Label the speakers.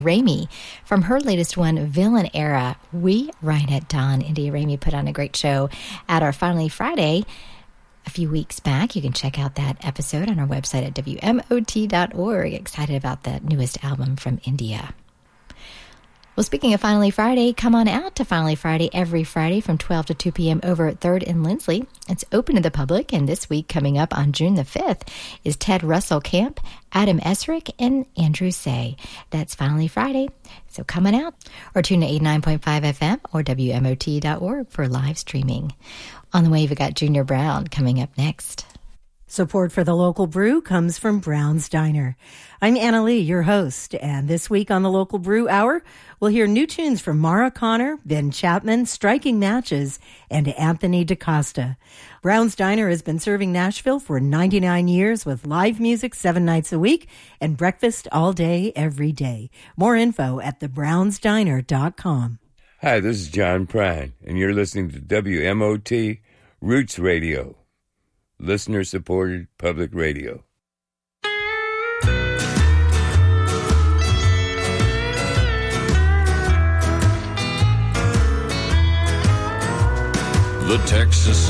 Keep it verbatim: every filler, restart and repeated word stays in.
Speaker 1: Ramey from her latest one, Villain Era. We, Rhinette Dawn, India Ramey, put on a great show at our Finally Friday a few weeks back. You can check out that episode on our website at W M O T dot org. Excited about that newest album from India. Well, speaking of Finally Friday, come on out to Finally Friday every Friday from twelve to two p.m. over at third and Lindsley. It's open to the public, and this week, coming up on June the fifth, is Ted Russell Camp, Adam Esrick, and Andrew Say. That's Finally Friday, so come on out. Or tune to eighty-nine point five F M or W M O T dot org for live streaming. On the way, we've got Junior Brown coming up next.
Speaker 2: Support for the local brew comes from Brown's Diner. I'm Anna Lee, your host, and this week on the Local Brew Hour, we'll hear new tunes from Mara Connor, Ben Chapman, Striking Matches, and Anthony DaCosta. Brown's Diner has been serving Nashville for ninety-nine years with live music seven nights a week and breakfast all day, every day. More info at the browns diner dot com.
Speaker 3: Hi, this is John Prine, and you're listening to W M O T Roots Radio. Listener-supported public radio.
Speaker 4: The Texas